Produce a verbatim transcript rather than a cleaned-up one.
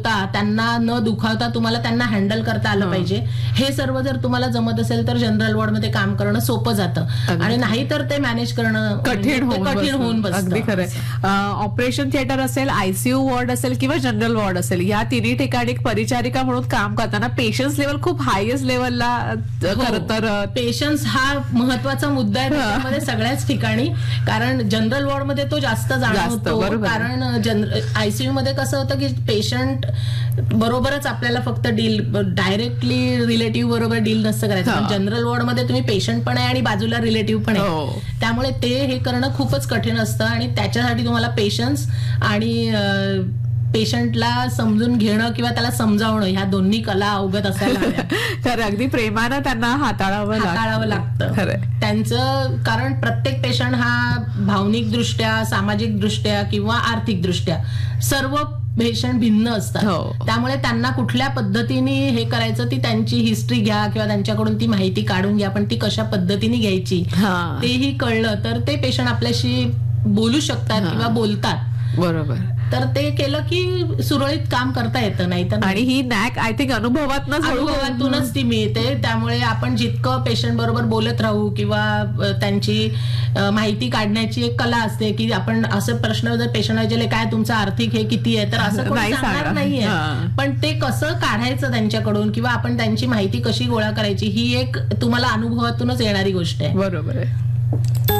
ठेवता, त्यांना न दुखावता तुम्हाला त्यांना हँडल करता आलं पाहिजे. हे सर्व जर तुम्हाला जमत असेल तर जनरल वॉर्डमध्ये काम करणं सोपं जातं आणि नाही तर ते मॅनेज करणं कठीण कठीण होऊन बसतं. अगदी खरं. ऑपरेशन थिएटर असेल, आयसीयू वॉर्ड असेल किंवा जनरल वॉर्ड असेल, या तिन्ही ठिकाणी परिचारिका म्हणून काम करताना पेशन्स लेवल खूप हायएस्ट लेवलला तर पेशन्स हा महत्वाचा मुद्दा आहे त्यामध्ये सगळ्याच ठिकाणी. कारण जनरल वॉर्डमध्ये तो जास्त जाणवतो. कारण आयसीयू मध्ये कसं होतं की पेशंट बरोबरच आपल्याला फक्त डील डायरेक्टली रिलेटिव्ह बरोबर डील नसतं करायचं. जनरल वॉर्डमध्ये तुम्ही पेशंट पण आहे आणि बाजूला रिलेटिव्ह पण आहे, त्यामुळे ते हे करणं खूपच कठीण असतं आणि त्याच्यासाठी तुम्हाला पेशन्स आणि पेशंटला समजून घेणं किंवा त्याला समजावणं ह्या दोन्ही कला अवगत असायला हव्या. खरं, अगदी प्रेमानं त्यांना हाताळावं हाताळावं लागतं त्यांचं. कारण प्रत्येक पेशंट हा भावनिक दृष्ट्या, सामाजिक दृष्ट्या किंवा आर्थिक दृष्ट्या सर्व पेशंट भिन्न असतात. त्यामुळे त्यांना कुठल्या पद्धतीने हे करायचं ती त्यांची हिस्ट्री घ्या किंवा त्यांच्याकडून ती माहिती काढून घ्या, पण ती कशा पद्धतीने घ्यायची तेही कळलं तर ते पेशंट आपल्याशी बोलू शकतात किंवा बोलतात. बरोबर. तर ते केलं की सुरळीत काम करता येतं. नाही तर आणि ही नॅक आय थिंक अनुभवातूनच अनुभवातूनच ती मिळते. त्यामुळे आपण जितकं पेशंट बरोबर बोलत राहू किंवा त्यांची माहिती काढण्याची एक कला असते की आपण असं प्रश्न जर पेशंट विचारले काय तुमचं आर्थिक हे किती आहे तर असं कोणी सांगणार नाहीये, पण ते कसं काढायचं त्यांच्याकडून किंवा आपण त्यांची माहिती कशी गोळा करायची ही एक तुम्हाला अनुभवातूनच येणारी गोष्ट आहे. बरोबर आहे.